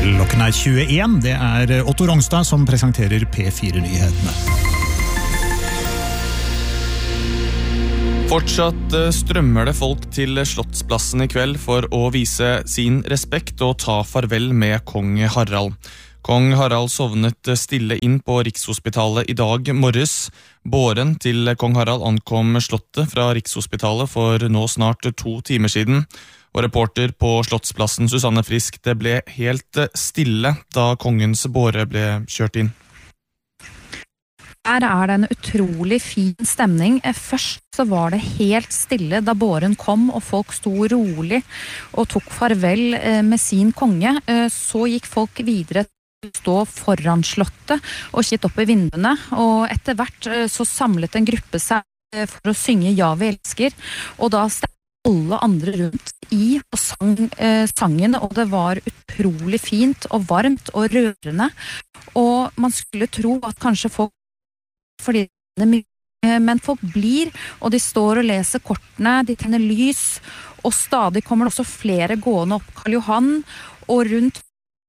Klokken 21, det Otto Rongstad som presenterer P4-nyhetene. Fortsatt strømmer det folk til Slottsplassen I kveld for å vise sin respekt og ta farvel med kong Harald. Kong Harald sovnet stille inn på Rikshospitalet I dag morges. Båren til kong Harald ankom slottet fra Rikshospitalet for nå snart 2 timer siden. Og reporter på Slottsplassen Susanne Frisk, det ble helt stille da kongens båre ble kjørt inn. Her det en utrolig fin stemning. Først så var det helt stille da båren kom, og folk sto rolig og tok farvel med sin konge. Så gikk folk videre til å stå foran slottet og kitt opp I vinduene, og etter hvert så samlet en gruppe seg for å synge Ja, vi elsker, og da stemte alle andre rundt I og sang sangen, og det var utrolig fint og varmt og rørende, og man skulle tro at kanskje folk fordi det mye, men folk blir, og de står og leser kortene, de tenner lys, og stadig kommer det også flere gående opp Karl Johan, og rundt.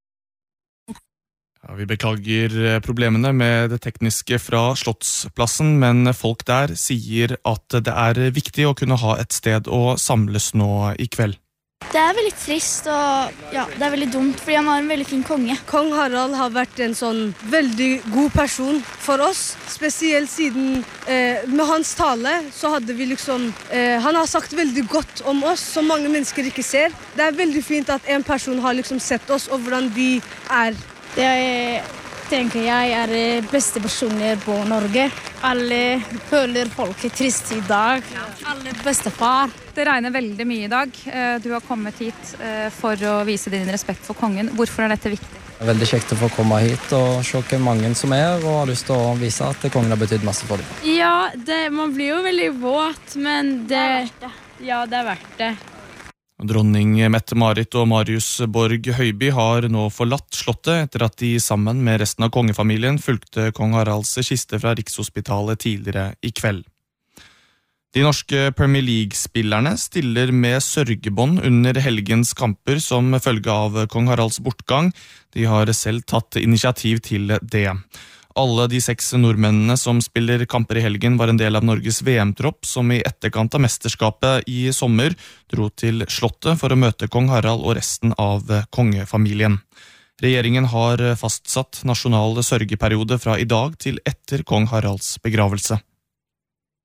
Ja, vi beklager problemene med det tekniske fra Slottsplassen, men folk der sier at det viktig å kunne ha et sted å samles nå I kveld. Det veldig trist, og ja, det veldig dumt, fordi han en veldig fin konge. Kong Harald har vært en sånn veldig god person for oss, spesielt siden med hans tale så hadde vi liksom, han har sagt veldig godt om oss, som mange mennesker ikke ser. Det veldig fint at en person har liksom sett oss, og hvordan vi Det tenker jeg beste personer på Norge. Alle føler folk trist I dag. Alle bestefar. Det regner veldig mye I dag. Du har kommet hit for å vise din respekt for kongen. Hvorfor dette viktig? Det veldig kjekt å få komme hit og se hvor mange som og har lyst til å vise at kongen har betydd masse for dem. Ja, man blir jo veldig våt, men det verdt det. Dronning Mette-Marit og Marius Borg Høiby har nå forlatt slottet etter at de sammen med resten av kongefamilien fulgte kong Haralds kiste fra Rikshospitalet tidligere I kveld. De norske Premier League-spillerne stiller med sørgebånd under helgens kamper som følge av kong Haralds bortgang. De har selv tatt initiativ til det. Alle de 6 nordmennene som spiller kamper I helgen var en del av Norges VM-tropp som I etterkant av mesterskapet I sommer dro til slottet for å møte kong Harald og resten av kongefamilien. Regjeringen har fastsatt nasjonal sørgeperiode fra I dag til etter kong Haralds begravelse.